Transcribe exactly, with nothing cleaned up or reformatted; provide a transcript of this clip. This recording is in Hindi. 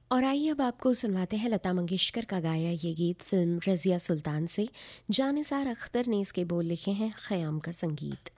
और आइए अब आपको सुनवाते हैं लता मंगेशकर का गाया ये गीत फिल्म रज़िया सुल्तान से। जानिसार अख्तर ने इसके बोल लिखे हैं, ख़याम का संगीत।